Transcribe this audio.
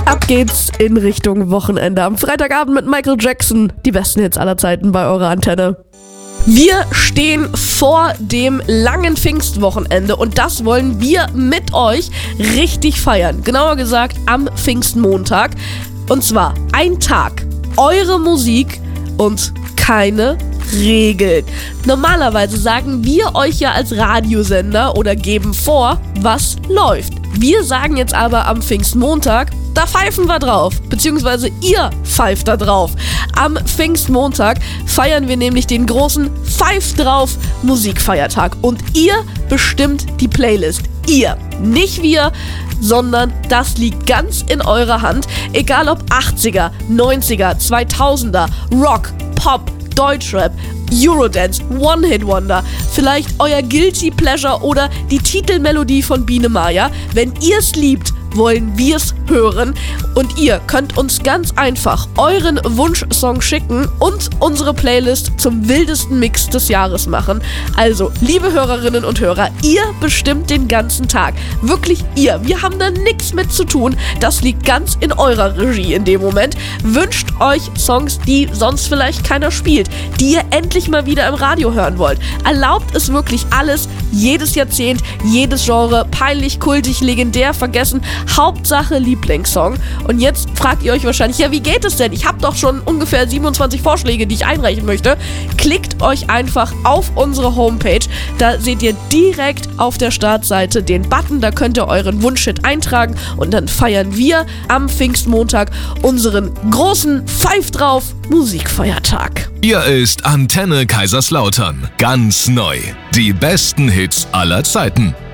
Ab geht's in Richtung Wochenende. Am Freitagabend mit Michael Jackson. Die besten Hits aller Zeiten bei eurer Antenne. Wir stehen vor dem langen Pfingstwochenende und das wollen wir mit euch richtig feiern. Genauer gesagt am Pfingstmontag. Und zwar ein Tag, eure Musik und keine Regeln. Normalerweise sagen wir euch ja als Radiosender oder geben vor, was läuft. Wir sagen jetzt aber am Pfingstmontag, da pfeifen wir drauf, beziehungsweise ihr pfeift da drauf. Am Pfingstmontag feiern wir nämlich den großen Pfeift drauf Musikfeiertag und ihr bestimmt die Playlist. Ihr, nicht wir, sondern das liegt ganz in eurer Hand. Egal ob 80er, 90er, 2000er, Rock, Pop, Deutschrap, Eurodance, One-Hit-Wonder, vielleicht euer Guilty Pleasure oder die Titelmelodie von Biene Maya. Wenn ihr's liebt, wollen wir's hören und ihr könnt uns ganz einfach euren Wunschsong schicken und unsere Playlist zum wildesten Mix des Jahres machen. Also, liebe Hörerinnen und Hörer, ihr bestimmt den ganzen Tag. Wirklich ihr. Wir haben da nichts mit zu tun. Das liegt ganz in eurer Regie in dem Moment. Wünscht euch Songs, die sonst vielleicht keiner spielt, die ihr endlich mal wieder im Radio hören wollt. Erlaubt es wirklich alles, jedes Jahrzehnt, jedes Genre, peinlich, kultig, legendär, vergessen. Hauptsache Lieblingssong. Und jetzt fragt ihr euch wahrscheinlich, ja, wie geht es denn? Ich habe doch schon ungefähr 27 Vorschläge, die ich einreichen möchte. Klickt euch einfach auf unsere Homepage. Da seht ihr direkt auf der Startseite den Button. Da könnt ihr euren Wunschhit eintragen und dann feiern wir am Pfingstmontag unseren großen Pfeif drauf Musikfeiertag. Hier ist Antenne Kaiserslautern. Ganz neu. Die besten Hits aller Zeiten.